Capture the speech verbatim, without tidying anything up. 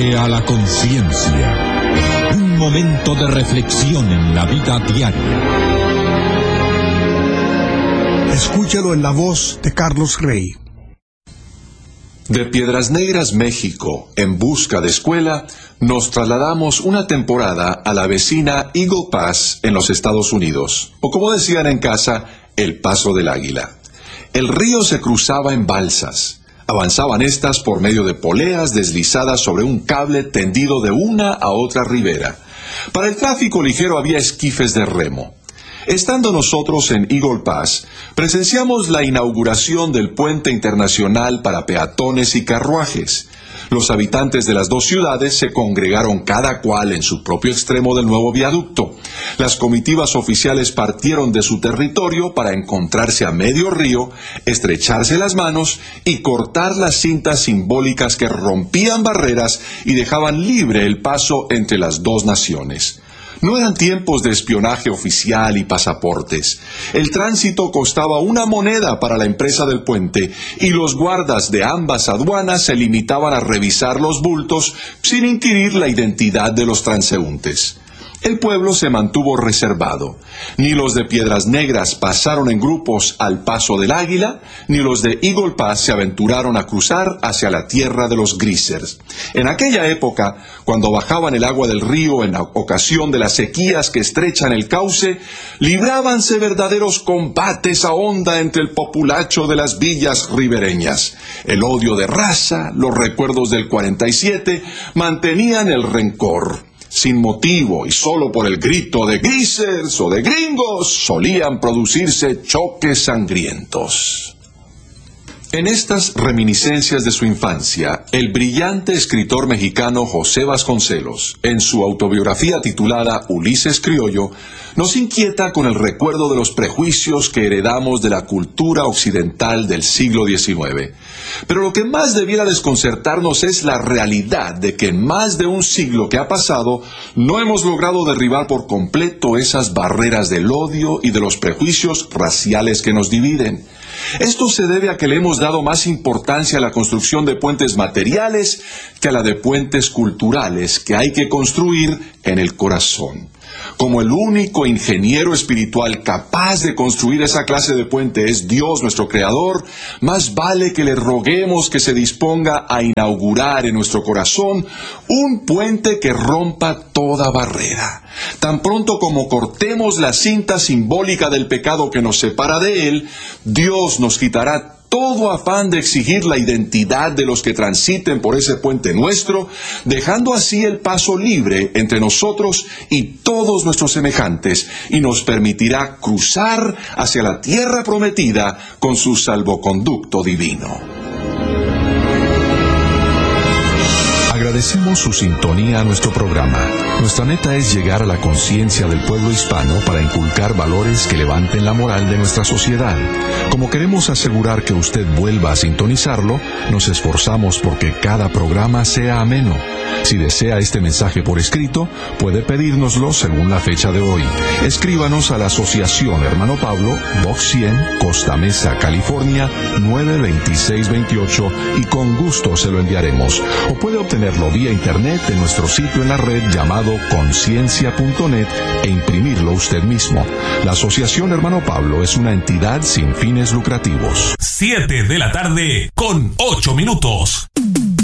Viaje a la conciencia. Un momento de reflexión en la vida diaria. Escúchelo en la voz de Carlos Rey. De Piedras Negras, México, en busca de escuela, nos trasladamos una temporada a la vecina Eagle Pass en los Estados Unidos, o como decían en casa, el Paso del Águila. El río se cruzaba en balsas. Avanzaban estas por medio de poleas deslizadas sobre un cable tendido de una a otra ribera. Para el tráfico ligero había esquifes de remo. Estando nosotros en Eagle Pass, presenciamos la inauguración del puente internacional para peatones y carruajes. Los habitantes de las dos ciudades se congregaron cada cual en su propio extremo del nuevo viaducto. Las comitivas oficiales partieron de su territorio para encontrarse a medio río, estrecharse las manos y cortar las cintas simbólicas que rompían barreras y dejaban libre el paso entre las dos naciones. No eran tiempos de espionaje oficial y pasaportes. El tránsito costaba una moneda para la empresa del puente y los guardas de ambas aduanas se limitaban a revisar los bultos sin inquirir la identidad de los transeúntes. El pueblo se mantuvo reservado. Ni los de Piedras Negras pasaron en grupos al Paso del Águila, ni los de Eagle Pass se aventuraron a cruzar hacia la tierra de los Greasers. En aquella época, cuando bajaban el agua del río en ocasión de las sequías que estrechan el cauce, librábanse verdaderos combates a honda entre el populacho de las villas ribereñas. El odio de raza, los recuerdos del cuarenta y siete, mantenían el rencor. Sin motivo y solo por el grito de greasers o de gringos, solían producirse choques sangrientos. En estas reminiscencias de su infancia, el brillante escritor mexicano José Vasconcelos, en su autobiografía titulada Ulises Criollo, nos inquieta con el recuerdo de los prejuicios que heredamos de la cultura occidental del siglo diecinueve. Pero lo que más debiera desconcertarnos es la realidad de que en más de un siglo que ha pasado, no hemos logrado derribar por completo esas barreras del odio y de los prejuicios raciales que nos dividen. Esto se debe a que le hemos dado más importancia a la construcción de puentes materiales que a la de puentes culturales que hay que construir en el corazón. Como el único ingeniero espiritual capaz de construir esa clase de puente es Dios nuestro Creador, más vale que le roguemos que se disponga a inaugurar en nuestro corazón un puente que rompa toda barrera. Tan pronto como cortemos la cinta simbólica del pecado que nos separa de Él, Dios nos quitará todo afán de exigir la identidad de los que transiten por ese puente nuestro, dejando así el paso libre entre nosotros y todos nuestros semejantes, y nos permitirá cruzar hacia la tierra prometida con su salvoconducto divino. Agradecemos su sintonía a nuestro programa. Nuestra meta es llegar a la conciencia del pueblo hispano para inculcar valores que levanten la moral de nuestra sociedad. Como queremos asegurar que usted vuelva a sintonizarlo, nos esforzamos porque cada programa sea ameno. Si desea este mensaje por escrito, puede pedírnoslo según la fecha de hoy. Escríbanos a la Asociación Hermano Pablo, Box cien, Costa Mesa, California, nueve dos seis dos ocho, y con gusto se lo enviaremos. O puede obtenerlo vía internet en nuestro sitio en la red llamado conciencia punto net e imprimirlo usted mismo. La Asociación Hermano Pablo es una entidad sin fines lucrativos. Siete de la tarde con ocho minutos.